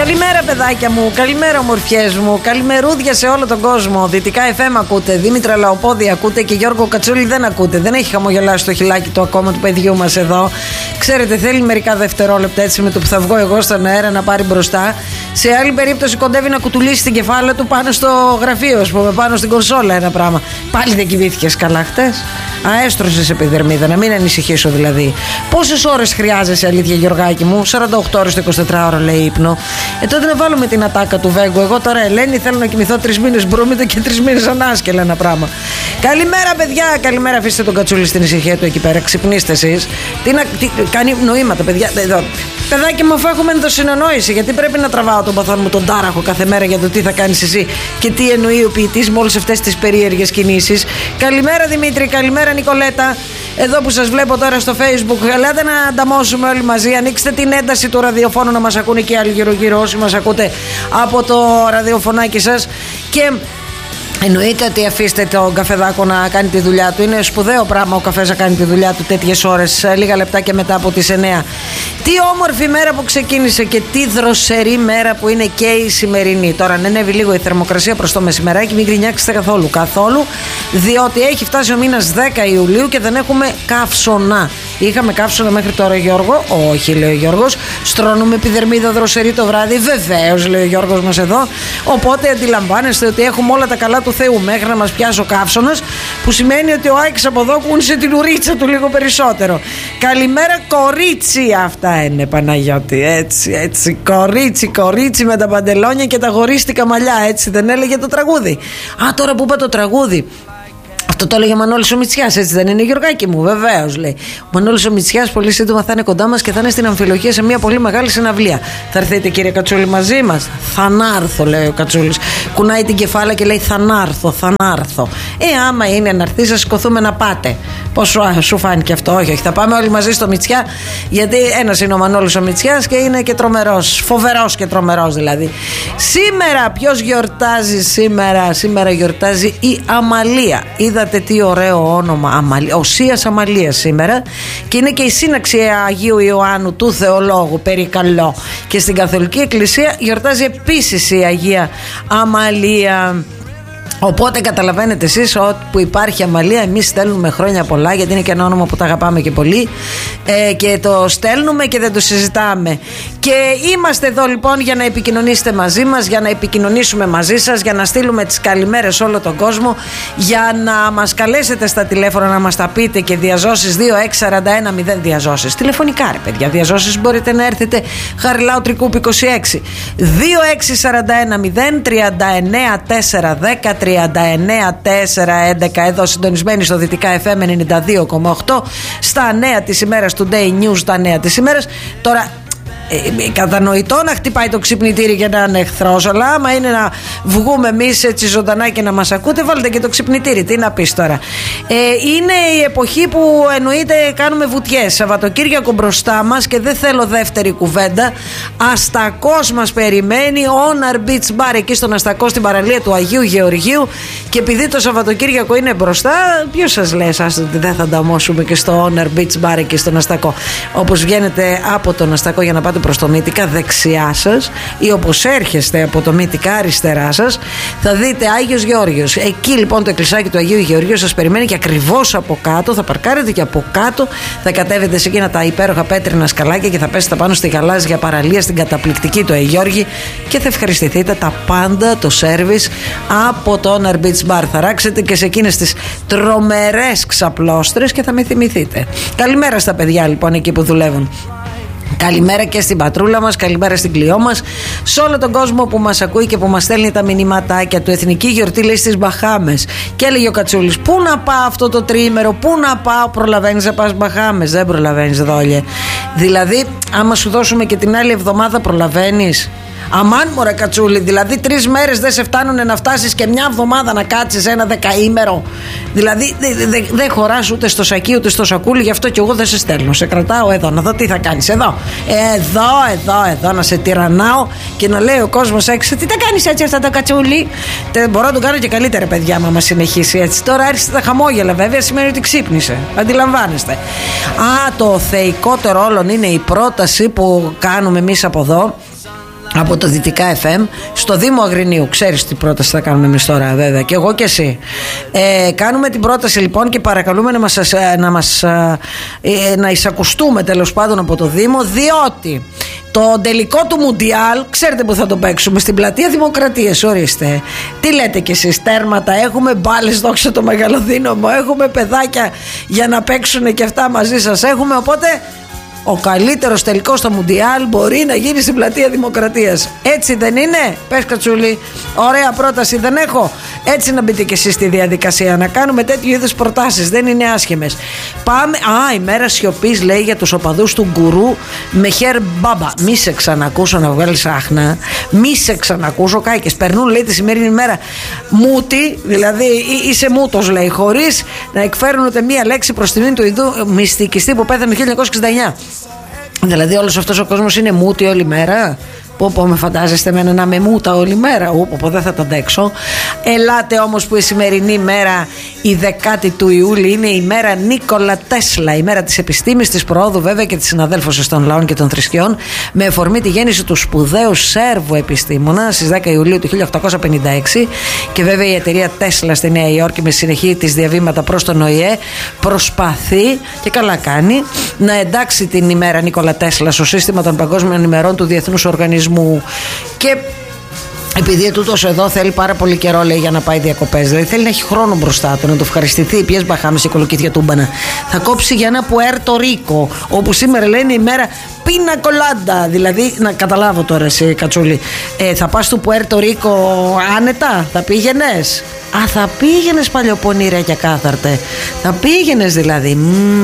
Καλημέρα παιδάκια μου, καλημέρα ομορφιές μου, καλημερούδια σε όλο τον κόσμο. Δυτικά FM ακούτε, Δήμητρα Λαοπόδη ακούτε και Γιώργο Κατσούλη δεν ακούτε. Δεν έχει χαμογελάσει το χιλάκι του ακόμα του παιδιού μας εδώ. Ξέρετε, θέλει μερικά δευτερόλεπτα έτσι με το που θα βγω εγώ στον αέρα να πάρει μπροστά. Σε άλλη περίπτωση κοντεύει να κουτουλήσει την κεφάλα του πάνω στο γραφείο, ας πούμε, πάνω στην κονσόλα ένα πράγμα. Πάλι δεν κοιμήθηκες καλά χτες? Αέστρωσες επιδερμίδα, να μην ανησυχήσω δηλαδή. Πόσες ώρες χρειάζεσαι, αλήθεια Γιωργάκη μου? 48 ώρες το 24ωρο λέει ύπνο. Τότε να βάλουμε την ατάκα του Βέγκου. Εγώ τώρα, Ελένη, θέλω να κοιμηθώ 3 μήνες μπρούμητα και 3 μήνες ανάσκελα ένα πράγμα. Καλημέρα, παιδιά. Καλημέρα, αφήστε τον Κατσούλη στην ησυχία του εκεί πέρα. Ξυπνήστε εσείς. Κάνει νοήματα, παιδιά. Εδώ. Παιδάκι μου, αφού έχουμε ενδοσυνεννόηση, γιατί πρέπει να τραβάω τον παθόν μου τον τάραχο κάθε μέρα για το τι θα κάνεις εσύ και τι εννοεί ο ποιητής με όλες αυτές τις περίεργες κινήσεις. Καλημέρα, Δημήτρη. Καλημέρα, Νικολέτα. Εδώ που σας βλέπω τώρα στο Facebook, ελάτε να ανταμώσουμε όλοι μαζί. Ανοίξτε την ένταση του ραδιοφώνου να μας ακούνε και άλλοι γύρω-γύρω όσοι μας ακούτε από το ραδιοφωνάκι σας. Και εννοείται ότι αφήστε τον καφεδάκο να κάνει τη δουλειά του. Είναι σπουδαίο πράγμα ο καφές να κάνει τη δουλειά του τέτοιες ώρες, λίγα λεπτά και μετά από τις 9. Τι όμορφη μέρα που ξεκίνησε και τι δροσερή μέρα που είναι και η σημερινή. Τώρα ανέβει λίγο η θερμοκρασία προς το μεσημεράκι, μην γκρινιάξετε καθόλου, διότι έχει φτάσει ο μήνας 10 Ιουλίου και δεν έχουμε καύσωνα. Είχαμε καύσωνα μέχρι τώρα, Γιώργο? Όχι, λέει ο Γιώργος. Στρώνουμε επιδερμίδα δροσερή το βράδυ? Βεβαίως, λέει ο Γιώργος μας εδώ. Οπότε αντιλαμβάνεστε ότι έχουμε όλα τα καλά του Θεού μέχρι να μας πιάσει ο καύσωνας, που σημαίνει ότι ο Άκης από εδώ κούνησε την ουρίτσα του λίγο περισσότερο. Καλημέρα, κορίτσι. Αυτά είναι, Παναγιώτη. Έτσι. Κορίτσι με τα παντελόνια και τα γορίστικα μαλλιά. Έτσι δεν έλεγε το τραγούδι? Α, τώρα που είπα το τραγούδι. Αυτό το έλεγε ο Μανώλης ο Μητσιάς, έτσι δεν είναι, Γιωργάκη μου? Βεβαίως, λέει. Ο Μανώλης ο Μητσιάς πολύ σύντομα θα είναι κοντά μας και θα είναι στην Αμφιλοχία σε μια πολύ μεγάλη συναυλία. Θα έρθετε, κύριε Κατσούλη, μαζί μας? Θα νάρθω, λέει ο Κατσούλης. Κουνάει την κεφάλα και λέει θα νάρθω. Άμα είναι να έρθει, θα σηκωθούμε να πάτε. Πώς σου φάνηκε αυτό? Όχι, θα πάμε όλοι μαζί στο Μητσιά, γιατί ένας είναι ο Μανώλης ο Μητσιάς και είναι και τρομερός, φοβερός και τρομερός δηλαδή. Σήμερα, ποιος γιορτάζει σήμερα? Σήμερα γιορτάζει η Αμαλία. Είδατε τι ωραίο όνομα, Οσίας Αμαλίας σήμερα, και είναι και η σύναξη Αγίου Ιωάννου του Θεολόγου, περικαλώ. Και στην Καθολική Εκκλησία γιορτάζει επίσης η Αγία Αμαλία. Οπότε καταλαβαίνετε εσείς ότι που υπάρχει Αμαλία, εμείς στέλνουμε χρόνια πολλά, γιατί είναι και ένα όνομα που τα αγαπάμε και πολύ, και το στέλνουμε και δεν το συζητάμε. Και είμαστε εδώ λοιπόν για να επικοινωνήσετε μαζί μας, για να επικοινωνήσουμε μαζί σας, για να στείλουμε τις καλημέρες σε όλο τον κόσμο, για να μας καλέσετε στα τηλέφωνα να μας τα πείτε, και διαζώσεις 2641 0 διαζώσεις. Τηλεφωνικά, ρε παιδιά, διαζώσεις μπορείτε να έρθετε Χαριλάου Τρικούπη 26 2641 0 39 410 39 411, εδώ συντονισμένοι στο Δυτικά FM 92,8, στα νέα της ημέρας, του Day News, τα νέα της ημέρας. Τώρα κατανοητό να χτυπάει το ξυπνητήρι για να είναι εχθρός, αλλά άμα είναι να βγούμε εμείς έτσι ζωντανά και να μας ακούτε, βάλτε και το ξυπνητήρι. Τι να πεις τώρα? Είναι η εποχή που εννοείται κάνουμε βουτιές. Σαββατοκύριακο μπροστά μας και δεν θέλω δεύτερη κουβέντα. Αστακός μας περιμένει, Honor Beach Bar εκεί στον Αστακό, στην παραλία του Αγίου Γεωργίου. Και επειδή το Σαββατοκύριακο είναι μπροστά, ποιος σας λέει εσάς ότι δεν θα ανταμώσουμε και στο Honor Beach Bar εκεί στον Αστακό? Όπως βγαίνετε από τον Αστακό για να πάτε προς το Μύτικα δεξιά σας, ή όπως έρχεστε από το Μύτικα αριστερά σας, θα δείτε Άγιος Γεώργιος. Εκεί λοιπόν το εκκλησάκι του Αγίου Γεωργίου σας περιμένει, και ακριβώς από κάτω θα παρκάρετε, και από κάτω θα κατέβετε σε εκείνα τα υπέροχα πέτρινα σκαλάκια και θα πέσετε πάνω στη γαλάζια παραλία, στην καταπληκτική του Αγιώργη, και θα ευχαριστηθείτε τα πάντα, το σέρβις από το Honor Beach Bar. Θα ράξετε και σε εκείνες τις τρομερές ξαπλώστρες και θα με θυμηθείτε. Καλημέρα στα παιδιά λοιπόν εκεί που δουλεύουν. Καλημέρα και στην πατρούλα μας, καλημέρα στην Κλειό μας, σε όλο τον κόσμο που μας ακούει και που μας στέλνει τα μηνυματάκια του. Εθνική γιορτή λέει στις Μπαχάμες. Και έλεγε ο Κατσούλης, πού να πάω αυτό το τριήμερο, πού να πάω? Προλαβαίνεις να πας Μπαχάμες? Δεν προλαβαίνεις, δόλιε. Δηλαδή, άμα σου δώσουμε και την άλλη εβδομάδα, προλαβαίνεις? Αμάν μωρέ Κατσούλη, δηλαδή 3 μέρες δεν σε φτάνουν να φτάσεις και μια εβδομάδα να κάτσεις ένα δεκαήμερο? Δηλαδή δεν χωράς ούτε στο σακί ούτε στο σακούλι, γι' αυτό και εγώ δεν σε στέλνω. Σε κρατάω εδώ να δω τι θα κάνεις. Εδώ να σε τυραννάω και να λέει ο κόσμος έξω, τι τα κάνεις έτσι αυτά το Κατσούλη? Μπορώ να το κάνω και καλύτερα, παιδιά, άμα συνεχίσει έτσι. Τώρα άρχισε τα χαμόγελα, βέβαια σημαίνει ότι ξύπνησε. Αντιλαμβάνεστε. Το θεϊκότερο όλων είναι η πρόταση που κάνουμε εμείς από εδώ, από το Δυτικά FM στο Δήμο Αγρινίου. Ξέρεις τι πρόταση θα κάνουμε εμείς τώρα, βέβαια, και εγώ και εσύ. Κάνουμε την πρόταση λοιπόν και παρακαλούμε να εισακουστούμε τέλος πάντων από το Δήμο, διότι το τελικό του Μουντιάλ, ξέρετε που θα το παίξουμε? Στην Πλατεία Δημοκρατίας, ορίστε. Τι λέτε κι εσείς? Τέρματα έχουμε, μπάλες, δόξα το Μεγαλοδύναμο, έχουμε παιδάκια για να παίξουν και αυτά μαζί σας έχουμε, οπότε ο καλύτερος τελικός στο Μουντιάλ μπορεί να γίνει στην Πλατεία Δημοκρατίας. Έτσι δεν είναι? Πες, Κατσούλη, ωραία πρόταση δεν έχω? Έτσι να μπείτε κι εσείς στη διαδικασία, να κάνουμε τέτοιου είδους προτάσεις, δεν είναι άσχημες. Πάμε, ημέρα σιωπής λέει για τους οπαδούς του Γκουρού με χέρ μπάμπα. Μη σε ξανακούσω να βγάλεις άχνα, μη σε ξανακούσω κάικες. Περνούν λέει τη σημερινή ημέρα μούτι, δηλαδή είσαι μούτος λέει, χωρίς να εκφέρουν ούτε μία λέξη προς τιμήν του ειδού μυστικιστή που πέθανε το 1969. Δηλαδή όλος αυτός ο κόσμος είναι μούτι όλη μέρα. Πω με φαντάζεστε εμένα να με μούτα όλη μέρα? Δεν θα τα αντέξω. Ελάτε όμως που η σημερινή μέρα, η 10η του Ιούλη, είναι η μέρα Νίκολα Τέσλα, η μέρα της επιστήμης, της προόδου βέβαια και της συναδέλφωσης των λαών και των θρησκειών, με αφορμή τη γέννηση του σπουδαίου Σέρβου επιστήμονα στις 10 Ιουλίου του 1856. Και βέβαια η εταιρεία Τέσλα στη Νέα Υόρκη, με συνεχή της διαβήματα προς τον ΟΗΕ, προσπαθεί και καλά κάνει να εντάξει την ημέρα Νίκολα Τέσλα στο σύστημα των παγκόσμιων ημερών του Διεθνούς Οργανισμού. Και επειδή τούτος εδώ θέλει πάρα πολύ καιρό λέει για να πάει διακοπές, δηλαδή θέλει να έχει χρόνο μπροστά του, να το ευχαριστηθεί. Ποιες Μπαχάμες και κολοκύθια τούμπανα. Θα κόψει για ένα Πουέρτο Ρίκο, όπου σήμερα λένε η μέρα πίνα κολάντα. Δηλαδή, να καταλάβω τώρα εσύ, Κατσούλη, θα πας στο Πουέρτο Ρίκο άνετα? Θα πήγαινες? Θα πήγαινες παλιοπονήρα και κάθαρτε. Θα πήγαινες δηλαδή.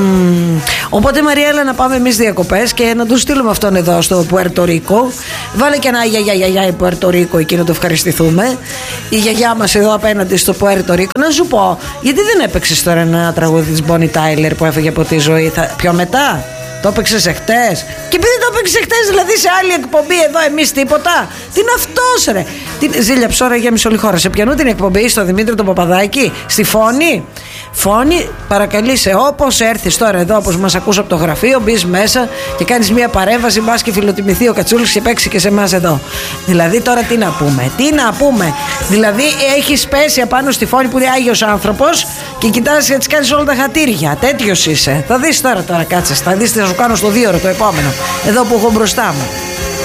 Οπότε Μαριέλα, να πάμε εμείς διακοπές και να του στείλουμε αυτόν εδώ στο Πουέρτο Ρίκο. Βάλε και ένα γιαγιά Πουέρτο Ρίκο εκεί να το ευχαριστηθούμε. Η γιαγιά μας εδώ απέναντι στο Πουέρτο Ρίκο. Να σου πω, γιατί δεν έπαιξες τώρα ένα τραγούδι της Bonnie Tyler που έφεγε από τη ζωή? Πιο μετά? Το έπαιξες εχθές? Και επειδή το έπαιξες εχθές, δηλαδή σε άλλη εκπομπή εδώ εμείς τίποτα? Τι είναι αυτός ρε? Ζήλια ψώρα για μισόλη χώρα. Σε πιανού την εκπομπή στο Δημήτρη τον Παπαδάκη? Στη Φόνη? Φόνη, παρακαλείσαι, όπως έρθεις τώρα εδώ, όπως μας ακούς από το γραφείο, μπεις μέσα και κάνεις μια παρέμβαση, μπας και φιλοτιμηθεί ο Κατσούλης και παίξει και σε εμάς εδώ. Δηλαδή τώρα τι να πούμε? Τι να πούμε? Δηλαδή έχεις πέσει απάνω στη Φόνη που είναι Άγιος άνθρωπος και κοιτάς και τις κάνεις όλα τα χατήρια. Τέτοιος είσαι. Θα δεις τώρα κάτσε. Θα δεις τι θα σου κάνω στο 2ωρο το επόμενο. Εδώ που έχω μπροστά μου.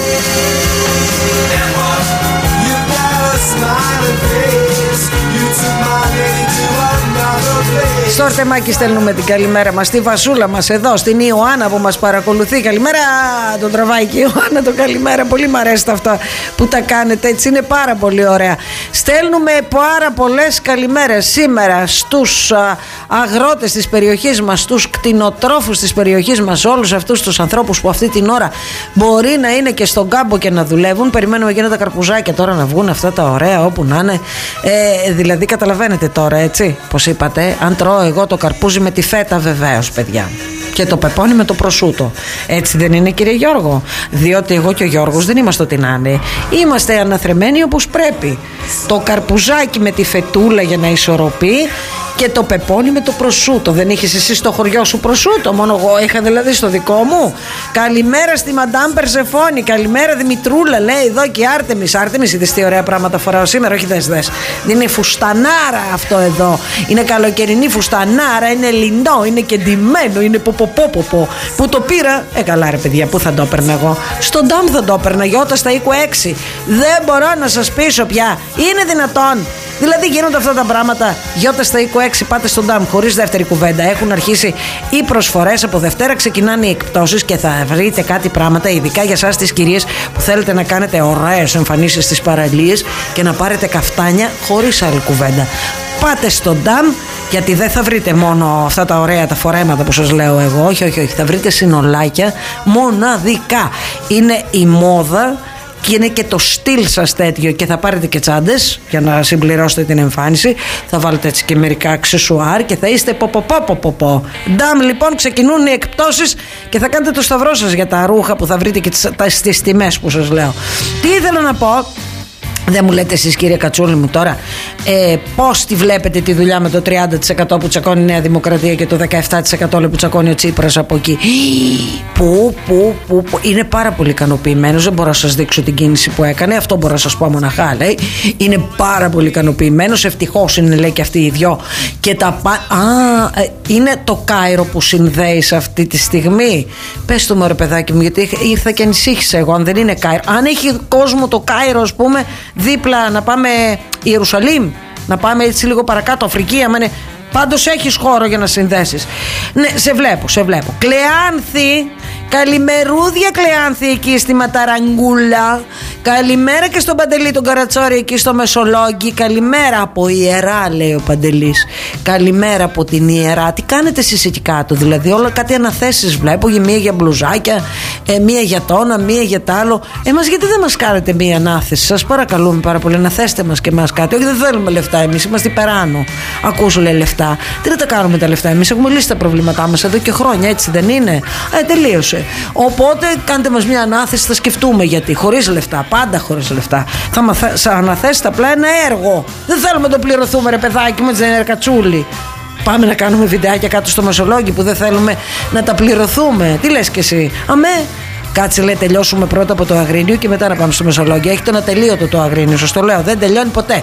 Στο Αρτεμάκι στέλνουμε την καλημέρα μας στη Βασούλα μας εδώ, στην Ιωάννα που μας παρακολουθεί. Καλημέρα, τον τραβάει και η Ιωάννα το καλημέρα. Πολύ μου αρέσει αυτά που τα κάνετε έτσι, είναι πάρα πολύ ωραία. Στέλνουμε πάρα πολλές καλημέρες σήμερα στους αγρότες της περιοχής μας, στους κτηνοτρόφους της περιοχής μας, όλους αυτούς τους ανθρώπους που αυτή την ώρα μπορεί να είναι και στον κάμπο και να δουλεύουν. Περιμένουμε και τα καρπουζάκια τώρα να βγουν αυτά τα ωραία όπου να είναι. Δηλαδή καταλαβαίνετε τώρα έτσι πως είπατε, αν τρώω εγώ το καρπούζι με τη φέτα βεβαίως παιδιά, και το πεπόνι με το προσούτο. Έτσι δεν είναι κύριε Γιώργο? Διότι εγώ και ο Γιώργος δεν είμαστε ό,τι να είναι. Είμαστε αναθρεμένοι όπως πρέπει. Το καρπουζάκι με τη φετούλα για να ισορροπεί και το πεπόνι με το προσούτο. Δεν είχες εσύ στο χωριό σου προσούτο? Μόνο εγώ είχα δηλαδή στο δικό μου. Καλημέρα στη Μαντάμ Περσεφόνη. Καλημέρα Δημητρούλα, λέει εδώ και η Άρτεμις. Άρτεμις, είδες τι ωραία πράγματα φοράω σήμερα? Όχι, δες. Είναι φουστανάρα αυτό εδώ. Είναι καλοκαιρινή φουστανάρα, είναι λινό, είναι κεντυμένο, είναι ποποποποπο. Που το πήρα? Καλά ρε παιδιά, πού θα το έπαιρνα εγώ? Στον Ντάμ θα το έπαιρνα, γιώτα στα οίκου 6. Δεν μπορώ να σας πείσω πια. Είναι δυνατόν? Δηλαδή γίνονται αυτά τα πράγματα. Γιώτα στα οίκου 6, πάτε στον Ντάμ χωρίς δεύτερη κουβέντα. Έχουν αρχίσει οι προσφορές. Από Δευτέρα ξεκινάνε οι εκπτώσεις και θα βρείτε κάτι πράγματα, ειδικά για εσάς τις κυρίες που θέλετε να κάνετε ωραίες εμφανίσεις στις παραλίες και να πάρετε καφτάνια χωρίς άλλη κουβέντα. Πάτε στον Ντάμ, γιατί δεν θα βρείτε μόνο αυτά τα ωραία τα φορέματα που σας λέω εγώ. Όχι. Θα βρείτε συνολάκια μοναδικά. Είναι η μόδα και είναι και το στυλ σας τέτοιο, και θα πάρετε και τσάντες για να συμπληρώσετε την εμφάνιση. Θα βάλετε έτσι και μερικά αξεσουάρ και θα είστε ποποποποποπο. Ντάμ λοιπόν, ξεκινούν οι εκπτώσεις και θα κάνετε το σταυρό σας για τα ρούχα που θα βρείτε και στις τιμές που σας λέω. Τι ήθελα να πω? Δεν μου λέτε εσείς, κύριε Κατσούλη μου, τώρα πώς τη βλέπετε τη δουλειά με το 30% που τσακώνει η Νέα Δημοκρατία και το 17% που τσακώνει ο Τσίπρας από εκεί? Που είναι πάρα πολύ ικανοποιημένος. Δεν μπορώ να σας δείξω την κίνηση που έκανε. Αυτό μπορώ να σας πω μοναχά, λέει. Είναι πάρα πολύ ικανοποιημένος. Ευτυχώς είναι, λέει, και αυτοί οι δυο. Και είναι το Κάιρο που συνδέει σε αυτή τη στιγμή. Πες το μου, ρε παιδάκι μου, γιατί ήρθα και ανησύχησα εγώ. Αν δεν είναι Κάιρο, αν έχει κόσμο το Κάιρο, ας πούμε, δίπλα, να πάμε Ιερουσαλήμ, να πάμε έτσι λίγο παρακάτω, Αφρική, άμα είναι. Πάντως έχεις χώρο για να συνδέσεις. Ναι, σε βλέπω. Κλεάνθη, καλημερούδια Κλεάνθη εκεί στη Ματαραγκούλα. Καλημέρα και στον Παντελή τον Καρατσόρη εκεί στο Μεσολόγγι. Καλημέρα από Ιερά, λέει ο Παντελής. Καλημέρα από την Ιερά. Τι κάνετε εσείς εκεί κάτω? Δηλαδή όλα κάτι αναθέσεις βλέπω, μία για μπλουζάκια, μία για τόνα, μία για τ' άλλο. Εμάς γιατί δεν μας κάνετε μία ανάθεση? Σας παρακαλούμε πάρα πολύ, αναθέστε μας και εμάς κάτι. Όχι, δεν θέλουμε λεφτά εμείς, είμαστε υπεράνω. Ακούσου, λέει, λεφτά. Τι να τα κάνουμε τα λεφτά? Εμείς έχουμε λύσει τα προβλήματά μας εδώ και χρόνια, έτσι δεν είναι? Τελείωσε. Οπότε κάντε μας μια ανάθεση, θα σκεφτούμε γιατί. Χωρίς λεφτά, πάντα χωρίς λεφτά. Θα μας αναθέσετε απλά ένα έργο. Δεν θέλουμε να το πληρωθούμε, ρε παιδάκι μου, έτσι δεν είναι, Κατσούλη? Πάμε να κάνουμε βιντεάκια κάτω στο Μεσολόγγι που δεν θέλουμε να τα πληρωθούμε. Τι λες κι εσύ? Αμέ. Κάτσε, λέει, τελειώσουμε πρώτα από το Αγρίνιο και μετά να πάμε στο Μεσολόγγι. Έχετε ένα τελείωτο το Αγρίνιο, σας το λέω. Δεν τελειώνει ποτέ.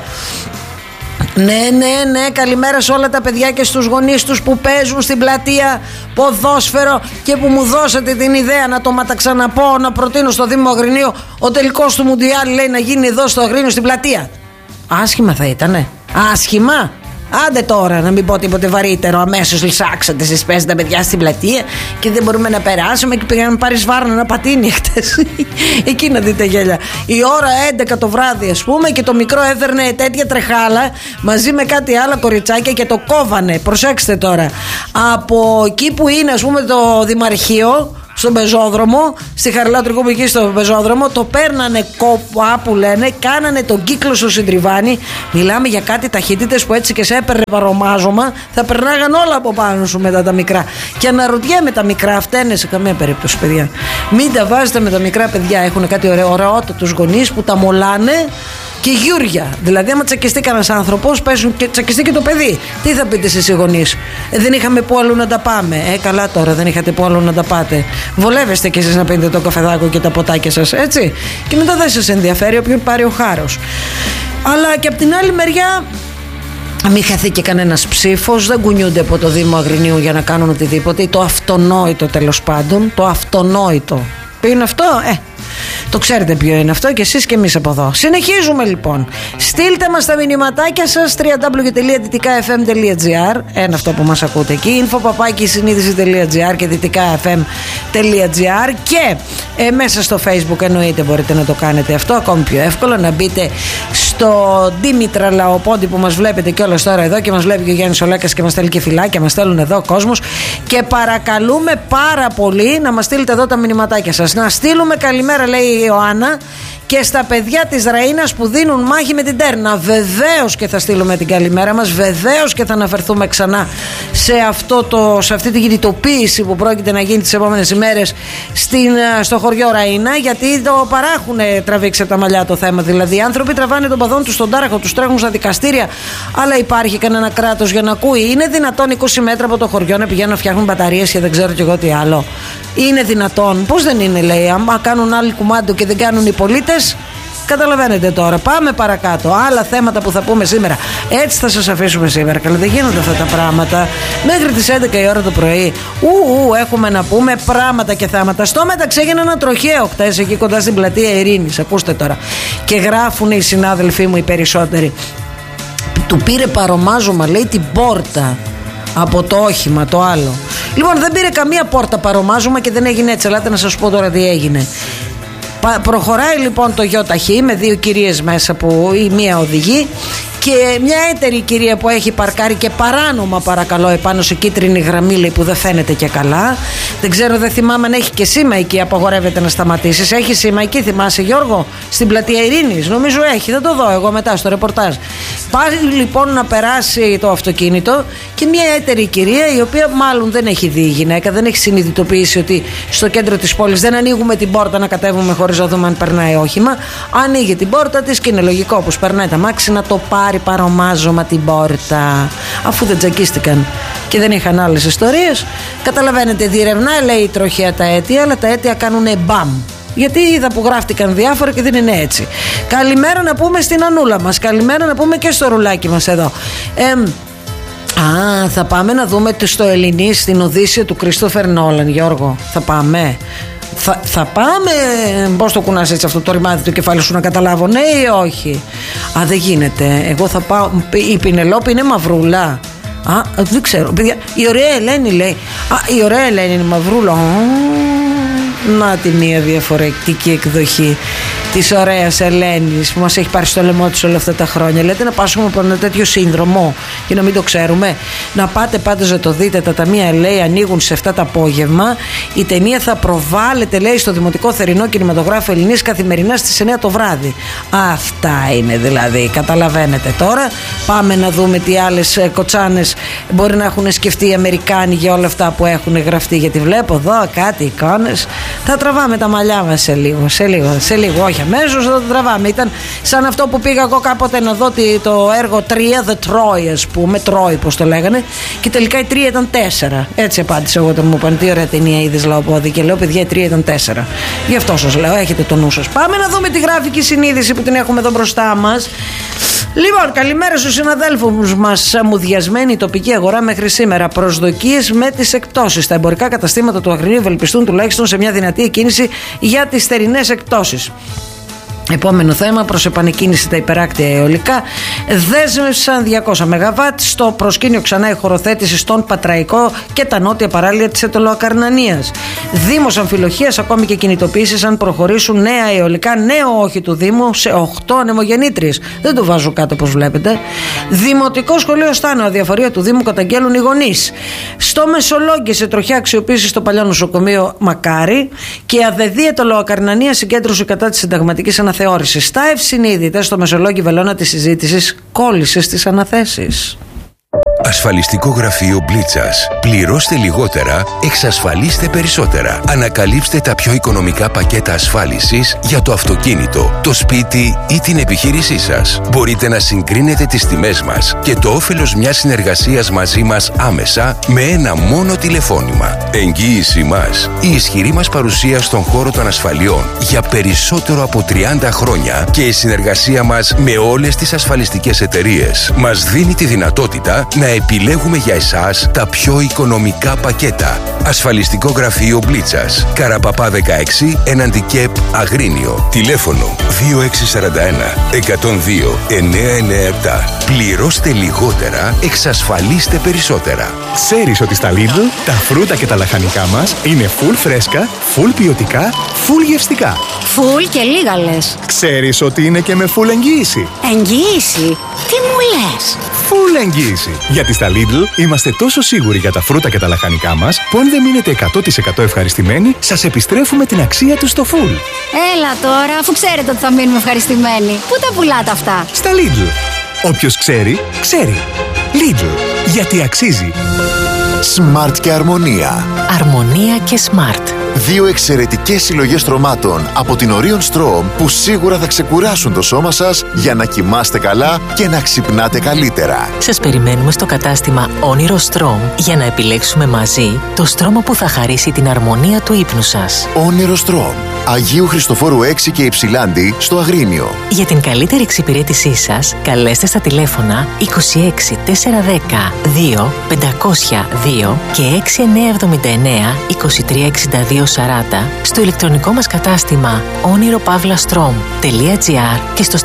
Ναι, καλημέρα σε όλα τα παιδιά και στους γονείς τους που παίζουν στην πλατεία ποδόσφαιρο και που μου δώσατε την ιδέα να το ξαναπώ, να προτείνω στο Δήμο Αγρινίου ο τελικός του Μουντιάλ, λέει, να γίνει εδώ στο Αγρίνιο στην πλατεία. Άσχημα θα ήτανε? Άσχημα? Άντε τώρα, να μην πω τίποτε βαρύτερο. Αμέσως λυσάξατε εσείς, παίζετε τα παιδιά στην πλατεία και δεν μπορούμε να περάσουμε και πήγαμε να πάρει Βάρνα ένα πατίνι χτες. Εκεί να δείτε γέλια. Η ώρα 11 το βράδυ, ας πούμε, και το μικρό έδερνε τέτοια τρεχάλα μαζί με κάτι άλλα κοριτσάκια και το κόβανε. Προσέξτε τώρα. Από εκεί που είναι, ας πούμε, το Δημαρχείο, στον πεζόδρομο, στη Χαριλάου που εκεί στο πεζόδρομο, το παίρνανε κόπα που λένε, κάνανε τον κύκλο στο Συντριβάνι. Μιλάμε για κάτι ταχύτητες που έτσι και σε έπαιρνε παρομάζωμα, θα περνάγαν όλα από πάνω σου μετά τα μικρά. Και αναρωτιέμαι, τα μικρά φταίνε σε καμία περίπτωση, παιδιά? Μην τα βάζετε με τα μικρά παιδιά. Έχουν κάτι ωραιότατους γονείς που τα μολάνε και γιούρια. Δηλαδή, άμα τσακιστεί κανένας άνθρωπος, παίζουν και τσακιστεί και το παιδί. Τι θα πείτε εσείς οι γονείς? Δεν είχαμε που αλλού να τα πάμε. Καλά τώρα, δεν είχατε που αλλού να τα πάτε. Βολεύεστε κι εσείς να πίνετε το καφεδάκο και τα ποτάκια σας, έτσι. Και μετά δεν σας ενδιαφέρει όποιον πάρει ο χάρος. Αλλά και από την άλλη μεριά, μην χαθεί και κανένας ψήφος. Δεν κουνιούνται από το Δήμο Αγρινίου για να κάνουν οτιδήποτε. Το αυτονόητο, τέλος πάντων. Το αυτονόητο. Ποιο είναι αυτό? Το ξέρετε ποιο είναι αυτό και εσείς και εμείς από εδώ. Συνεχίζουμε λοιπόν. Στείλτε μας τα μηνυματάκια σας www.dυτικafm.gr. Ένα αυτό που μας ακούτε εκεί. info@συνείδηση.gr και dυτικafm.gr. Και μέσα στο Facebook εννοείται μπορείτε να το κάνετε αυτό. Ακόμη πιο εύκολο να μπείτε στο Δήμητρα Λαοπόντι που μας βλέπετε κιόλας τώρα εδώ και μας βλέπει και ο Γιάννης Ολέκας και μας στέλνει και φυλάκια. Μας στέλνουν εδώ κόσμος. Και παρακαλούμε πάρα πολύ να μας στείλετε εδώ τα μηνυματάκια σας. Να στείλουμε καλημέρα, λέει η Ιωάννα, και στα παιδιά της Ραΐνας που δίνουν μάχη με την Τέρνα. Βεβαίως και θα στείλουμε την καλημέρα μας. Βεβαίως και θα αναφερθούμε ξανά σε αυτή την κινητοποίηση που πρόκειται να γίνει τις επόμενες ημέρες στο χωριό Ραΐνα, γιατί το παράχουν τραβήξει από τα μαλλιά το θέμα. Δηλαδή οι άνθρωποι τραβάνε τον παδόν τους στον τάραχο, τους τρέχουν στα δικαστήρια, αλλά υπάρχει κανένα κράτος για να ακούει? Είναι δυνατόν 20 μέτρα από το χωριό να πηγαίνουν να φτιάχνουν μπαταρίες και δεν ξέρω κι εγώ τι άλλο? Είναι δυνατόν? Πώς δεν είναι, λέει? Αν κάνουν άλλοι κουμάντο και δεν κάνουν οι πολίτες, καταλαβαίνετε τώρα. Πάμε παρακάτω. Άλλα θέματα που θα πούμε σήμερα. Έτσι θα σας αφήσουμε σήμερα. Καλά, δεν γίνονται αυτά τα πράγματα. Μέχρι τις 11 η ώρα το πρωί. Έχουμε να πούμε πράγματα και θέματα. Στο μεταξύ έγινε ένα τροχαίο χτες εκεί κοντά στην πλατεία Ειρήνης. Ακούστε τώρα. Και γράφουν οι συνάδελφοί μου οι περισσότεροι. Του πήρε παρομάζωμα, λέει, την πόρτα από το όχημα το άλλο. Λοιπόν, δεν πήρε καμία πόρτα παρομάζωμα και δεν έγινε έτσι. Ελάτε να σας πω τώρα τι έγινε. Προχωράει λοιπόν το ΙΧ με δύο κυρίες μέσα που η μία οδηγεί Και μια έτερη κυρία που έχει παρκάρει και παράνομα, παρακαλώ, επάνω σε κίτρινη γραμμή, λέει, που δεν φαίνεται και καλά. Δεν ξέρω, δεν θυμάμαι αν έχει και σήμα εκεί, απαγορεύεται να σταματήσεις. Έχει σήμα εκεί, θυμάσαι, Γιώργο, στην πλατεία Ειρήνης? Νομίζω έχει, θα το δω εγώ μετά στο ρεπορτάζ. Πάει λοιπόν να περάσει το αυτοκίνητο και μια έτερη κυρία, η οποία μάλλον δεν έχει δει η γυναίκα, δεν έχει συνειδητοποιήσει ότι στο κέντρο της πόλης δεν ανοίγουμε την πόρτα να κατέβουμε χωρίς να δούμε αν περνάει όχημα. Ανοίγει την πόρτα της και είναι λογικό, όπως περνάει τα μάξι, να το πάρει παρομάζωμα την πόρτα, αφού δεν τζακίστηκαν και δεν είχαν άλλες ιστορίες. Καταλαβαίνετε, διερευνά, λέει, τροχαία τα αίτια, αλλά τα αίτια κάνουνε μπαμ. Γιατί είδα που γράφτηκαν διάφορα και δεν είναι έτσι. Καλημέρα να πούμε στην Ανούλα μας. Καλημέρα να πούμε και στο ρουλάκι μας εδώ. Θα πάμε να δούμε στο Ελληνί, στην Οδύσσεια του Κριστόφερ Νόλαν, Γιώργο. Θα πάμε. Θα πάμε. Πώς το κουνάς έτσι αυτό το ρημάδι του κεφάλι σου, να καταλάβω, ναι ή όχι? Δεν γίνεται. Εγώ θα πάω. Η Πινελόπη είναι μαυρούλα. Δεν ξέρω. Παιδιά, η ωραία Ελένη λέει. Η ωραία Ελένη είναι μαυρούλα. Να τη μία διαφορετική εκδοχή της ωραίας Ελένης που μας έχει πάρει στο λαιμό της όλα αυτά τα χρόνια. Λέτε να πάσουμε από ένα τέτοιο σύνδρομο και να μην το ξέρουμε? Να πάτε πάντως να το δείτε. Τα ταμεία, λέει, ανοίγουν σε 7 το απόγευμα. Η ταινία θα προβάλλεται, λέει, στο Δημοτικό Θερινό Κινηματογράφο Ελληνής καθημερινά στις 9 το βράδυ. Αυτά είναι δηλαδή. Καταλαβαίνετε τώρα. Πάμε να δούμε τι άλλες κοτσάνες μπορεί να έχουν σκεφτεί οι Αμερικάνοι για όλα αυτά που έχουν γραφτεί. Γιατί βλέπω εδώ κάτι εικόνες. Θα τραβάμε τα μαλλιά μας σε λίγο, όχι αμέσως, θα το τραβάμε. Ήταν σαν αυτό που πήγα εγώ κάποτε να δω το έργο 3, The Troy, ας πούμε, Troy πως το λέγανε, και τελικά η 3 ήταν 4. Έτσι απάντησα εγώ όταν μου είπαν τι ωραία ταινία είδες, Λαοπόδη, και λέω, παιδιά, η 3 ήταν 4. Γι' αυτό σας λέω, έχετε το νου σας. Πάμε να δούμε τη γραφική συνείδηση που την έχουμε εδώ μπροστά μας. Λοιπόν, καλημέρα στους συναδέλφους μας. Αμμουδιασμένη τοπική αγορά μέχρι σήμερα. Προσδοκίες με τις εκπτώσεις. Τα εμπορικά καταστήματα του Αγρινίου ευελπιστούν τουλάχιστον σε μια δυνατή κίνηση για τις θερινές εκπτώσεις. Επόμενο θέμα, προς επανεκκίνηση τα υπεράκτια αιωλικά. Δέσμευσαν 200 ΜΒ στο προσκήνιο ξανά η χωροθέτηση στον Πατραϊκό και τα νότια παράλια της Αιτωλοακαρνανίας. Δήμος Αμφιλοχίας, ακόμη και κινητοποίησεις αν προχωρήσουν νέα αιωλικά, νέο όχι του Δήμου, σε 8 ανεμογεννήτριες. Δεν το βάζω κάτω όπως βλέπετε. Δημοτικό Σχολείο Στάνο, αδιαφορία του Δήμου καταγγέλουν οι γονείς. Στο Μεσολόγγι, σε τροχιά αξιοποίηση στο παλιό νοσοκομείο Μακάρι. Και ΑΔΕΔΗ Αιτωλοακαρνανία, συγκέντρωση κατά της συνταγματικής αναθεώρησης. Στα ευσυνείδητα στο Μεσολόγγι βελόνα της συζήτησης κόλλησε στις αναθέσεις. Ασφαλιστικό γραφείο Μπλίτσας. Πληρώστε λιγότερα, εξασφαλίστε περισσότερα. Ανακαλύψτε τα πιο οικονομικά πακέτα ασφάλισης για το αυτοκίνητο, το σπίτι ή την επιχείρησή σας. Μπορείτε να συγκρίνετε τις τιμές μας και το όφελος μιας συνεργασίας μαζί μας άμεσα με ένα μόνο τηλεφώνημα. Εγγύηση μας. Η ισχυρή μας παρουσία στον χώρο των ασφαλιών για περισσότερο από 30 χρόνια και η συνεργασία μας με όλες τις ασφαλιστικές εταιρείες μας δίνει τη δυνατότητα να επιλέγουμε για εσάς τα πιο οικονομικά πακέτα. Ασφαλιστικό γραφείο Μπλίτσας. Καραπαπά 16, έναντι ΚΕΠ Αγρίνιο. Τηλέφωνο 2641 102 997. Πληρώστε λιγότερα, εξασφαλίστε περισσότερα. Ξέρεις ότι στα Lidl τα φρούτα και τα λαχανικά μας είναι full φρέσκα, full ποιοτικά, full γευστικά. Full και λίγα λες. Ξέρεις ότι είναι και με full εγγύηση. Εγγύηση? Τι μου λες? Full εγγύηση. Γιατί στα Lidl είμαστε τόσο σίγουροι για τα φρούτα και τα λαχανικά μας που αν δεν μείνετε 100% ευχαριστημένοι, σας επιστρέφουμε την αξία τους στο full. Έλα τώρα, αφού ξέρετε ότι θα μείνουμε ευχαριστημένοι. Πού τα πουλάτε αυτά? Στα Lidl. Όποιος ξέρει, ξέρει. Lidl. Γιατί αξίζει. Smart και Αρμονία. Αρμονία και Smart. Δύο εξαιρετικές συλλογές στρωμάτων από την Orion Strom που σίγουρα θα ξεκουράσουν το σώμα σας για να κοιμάστε καλά και να ξυπνάτε καλύτερα. Σας περιμένουμε στο κατάστημα Όνειρο Strom για να επιλέξουμε μαζί το στρώμα που θα χαρίσει την αρμονία του ύπνου σας. Όνειρο Strom. Αγίου Χριστοφόρου 6 και Υψηλάντη στο Αγρίνιο. Για την καλύτερη εξυπηρέτησή σας, καλέστε στα τηλέφωνα 26 410 2 502 και 6979 2362 40 στο ηλεκτρονικό μας κατάστημα oniropavlastrom.gr και στο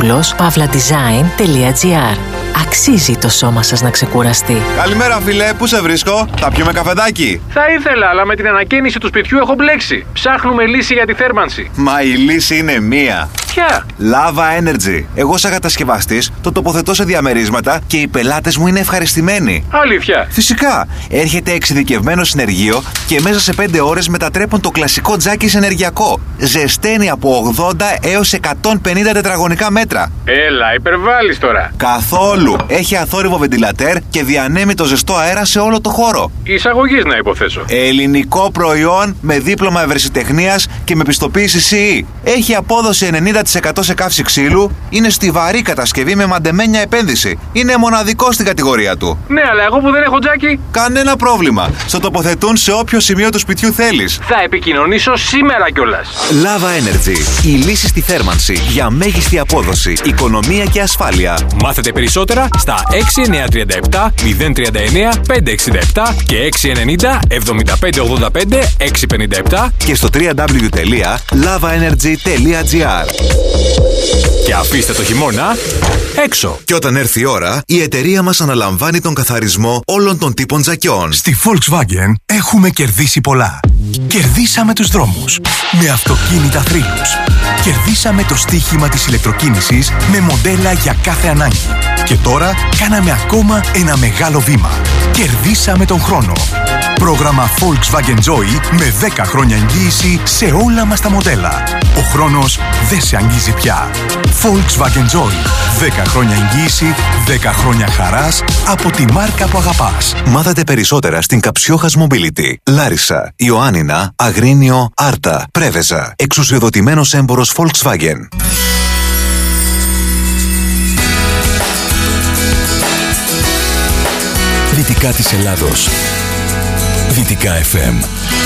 stavropoulos.pavladesign.gr. Αξίζει το σώμα σας να ξεκουραστεί. Καλημέρα φίλε, πού σε βρίσκω? Θα πιούμε καφεδάκι? Θα ήθελα, αλλά με την ανακαίνιση του σπιτιού έχω μπλέξει. Ψάχνουμε λύση για τη θέρμανση. Μα η λύση είναι μία. Αλήθεια? Lava Energy. Εγώ σαν κατασκευαστής το τοποθετώ σε διαμερίσματα και οι πελάτες μου είναι ευχαριστημένοι. Αλήθεια? Φυσικά. Έρχεται εξειδικευμένο συνεργείο και μέσα σε 5 ώρες μετατρέπουν το κλασικό τζάκι σε ενεργειακό. Ζεσταίνει από 80 έως 150 τετραγωνικά μέτρα. Έλα, υπερβάλλεις τώρα. Καθόλου. Έχει αθόρυβο βεντιλατέρ και διανέμει το ζεστό αέρα σε όλο το χώρο. Εισαγωγής να υποθέσω. Ελληνικό προϊόν με δίπλωμα ευρεσιτεχνίας και με πιστοποίηση CE. Έχει απόδοση 90% σε καύση ξύλου. Είναι στιβαρή κατασκευή με μαντεμένια επένδυση. Είναι μοναδικό στην κατηγορία του. Ναι, αλλά εγώ που δεν έχω τζάκι. Κανένα πρόβλημα. Στο τοποθετούν σε όποιο σημείο του σπιτιού θέλεις. Θα επικοινωνήσω σήμερα κιόλας. Lava Energy. Η λύση στη θέρμανση για μέγιστη απόδοση, οικονομία και ασφάλεια. Μάθετε περισσότερα στα 6937 039 567 και 690 7585 657 και στο www.lavaenergy.gr. Και αφήστε το χειμώνα έξω. Και όταν έρθει η ώρα, η εταιρεία μας αναλαμβάνει τον καθαρισμό όλων των τύπων τζακιών. Στη Volkswagen έχουμε κερδίσει πολλά. Κερδίσαμε τους δρόμους με αυτοκίνητα θρύλους. Κερδίσαμε το στοίχημα της ηλεκτροκίνησης με μοντέλα για κάθε ανάγκη. Και τώρα κάναμε ακόμα ένα μεγάλο βήμα. Κερδίσαμε τον χρόνο. Πρόγραμμα Volkswagen Joy με 10 χρόνια εγγύηση σε όλα μας τα μοντέλα. Ο χρόνος δεν σε αγγίζει πια. Volkswagen Joy. 10 χρόνια εγγύηση, 10 χρόνια χαράς από τη μάρκα που αγαπάς. Μάθατε περισσότερα στην Καψιόχας Mobility. Λάρισα, Ιωάννινα, Αγρίνιο, Άρτα, Πρέβεζα. Εξουσιοδοτημένος έμπορος Volkswagen. Δυτικά της Ελλάδος. Δυτικά FM.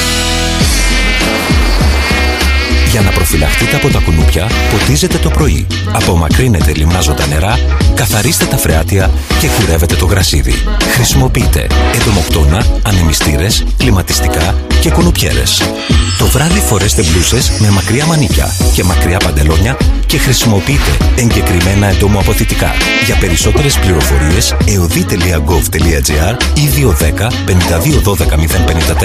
Για να προφυλαχτείτε από τα κουνούπια, ποτίζετε το πρωί. Απομακρύνετε λιμνάζοντα νερά, καθαρίστε τα φρεάτια και κουρεύετε το γρασίδι. Χρησιμοποιείτε εντομοκτώνα, ανεμιστήρες, κλιματιστικά και κουνουπιέρες. Το βράδυ φορέστε μπλούσες με μακριά μανίκια και μακριά παντελόνια και χρησιμοποιείτε εγκεκριμένα εντομοαποθητικά. Για περισσότερες πληροφορίες, eodi.gov.gr ή 210 52 12 054